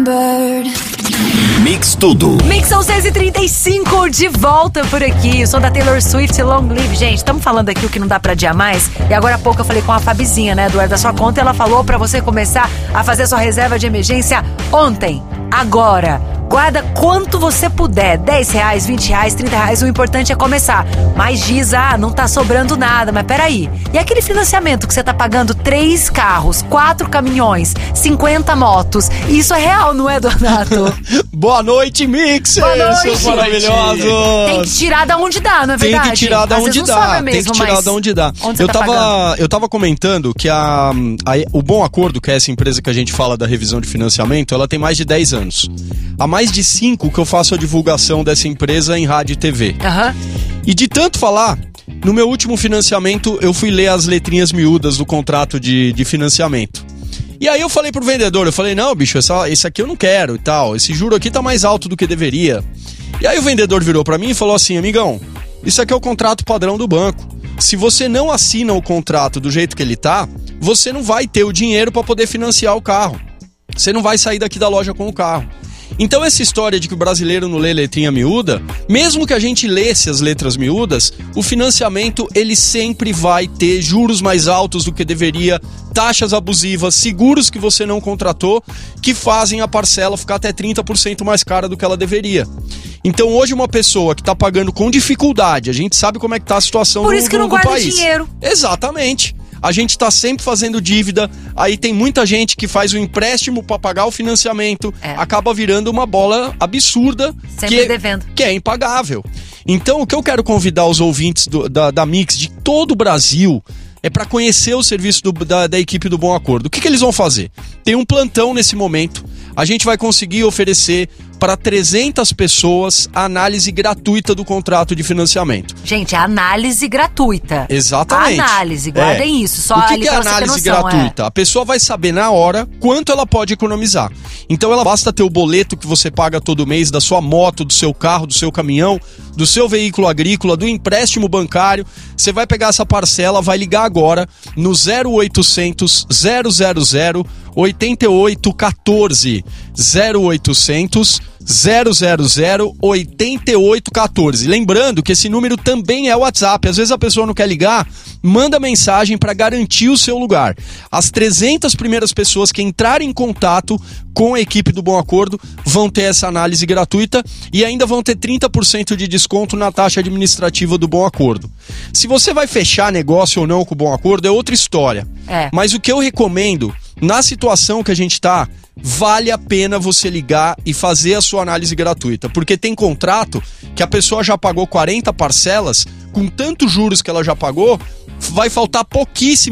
Mix Tudo. Mix são 6h35, de volta por aqui. Eu sou da Taylor Swift, Long Live. Gente, estamos falando aqui o que não dá pra adiar mais. E agora há pouco eu falei com a Fabizinha, né, do da sua conta. E ela falou pra você começar a fazer sua reserva de emergência ontem, agora. Guarda quanto você puder, R$10, R$20, R$30, o importante é começar. Mas diz, não tá sobrando nada, mas peraí. E aquele financiamento que você tá pagando 3 carros, 4 caminhões, 50 motos, isso é real, não é, Donato? Boa noite, Mixers! Boa noite! Seus maravilhosos! Tem que tirar da onde dá, não é verdade? Tem que tirar da onde dá, mesmo, tem que tirar da onde dá. Onde eu tava comentando que o Bom Acordo, que é essa empresa que a gente fala da revisão de financiamento, ela tem mais de 10 anos. Há mais de 5 que eu faço a divulgação dessa empresa em rádio e TV. E de tanto falar, no meu último financiamento, eu fui ler as letrinhas miúdas do contrato de financiamento. E aí eu falei pro vendedor, não, bicho, esse aqui eu não quero e tal, esse juro aqui tá mais alto do que deveria. E aí o vendedor virou pra mim e falou assim, amigão, isso aqui é o contrato padrão do banco. Se você não assina o contrato do jeito que ele tá, você não vai ter o dinheiro pra poder financiar o carro. Você não vai sair daqui da loja com o carro. Então essa história de que o brasileiro não lê letrinha miúda, mesmo que a gente lesse as letras miúdas, o financiamento ele sempre vai ter juros mais altos do que deveria, taxas abusivas, seguros que você não contratou, que fazem a parcela ficar até 30% mais cara do que ela deveria. Então hoje uma pessoa que está pagando com dificuldade, a gente sabe como é que está a situação do país. Por isso que não guarda dinheiro. Exatamente. A gente tá sempre fazendo dívida, aí tem muita gente que faz o empréstimo para pagar o financiamento, acaba virando uma bola absurda, sempre devendo, que é impagável. Então o que eu quero convidar os ouvintes da Mix de todo o Brasil é para conhecer o serviço da equipe do Bom Acordo. O que eles vão fazer? Tem um plantão nesse momento, a gente vai conseguir oferecer para 300 pessoas a análise gratuita do contrato de financiamento. Gente, é análise gratuita. Exatamente. Análise, guardem isso. Só o que é análise gratuita? A pessoa vai saber na hora quanto ela pode economizar. Então ela basta ter o boleto que você paga todo mês da sua moto, do seu carro, do seu caminhão, do seu veículo agrícola, do empréstimo bancário. Você vai pegar essa parcela, vai ligar agora no 0800 000 8814 0800 000 8814. Lembrando que esse número também é WhatsApp. Às vezes a pessoa não quer ligar, manda mensagem para garantir o seu lugar. As 300 primeiras pessoas que entrarem em contato com a equipe do Bom Acordo vão ter essa análise gratuita e ainda vão ter 30% de desconto na taxa administrativa do Bom Acordo. Se você vai fechar negócio ou não com o Bom Acordo é outra história. Mas o que eu recomendo, na situação que a gente está, vale a pena você ligar e fazer a sua análise gratuita, porque tem contrato que a pessoa já pagou 40 parcelas, com tantos juros que ela já pagou, vai faltar pouquíssimo